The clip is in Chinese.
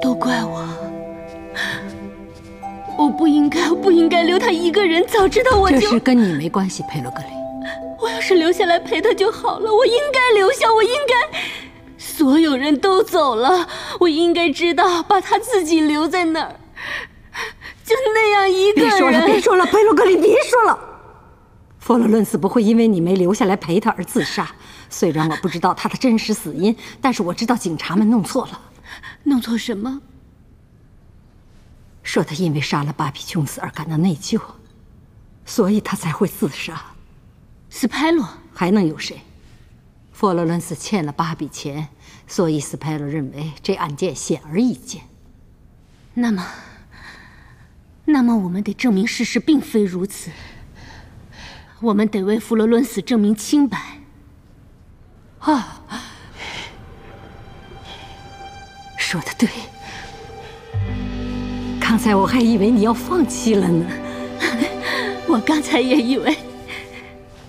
都怪我，我不应该留他一个人。早知道我就…… 这事跟你没关系，佩洛格里。 我要是留下来陪他就好了。我应该留下，我应该……所有人都走了，我应该知道把他自己留在那儿，就那样一个人。 别说了，佩洛格里，别说了。佛罗伦斯不会因为你没留下来陪他而自杀。虽然我不知道他的真实死因，但是我知道警察们弄错了。 弄错什么？ 说他因为杀了巴比琼斯而感到内疚，所以他才会自杀。 斯派罗还能有谁？佛罗伦斯欠了巴比钱，所以斯派罗认为这案件显而易见。 那么我们得证明事实并非如此。我们得为佛罗伦斯证明清白。 说得对。刚才我还以为你要放弃了呢。 我刚才也以为。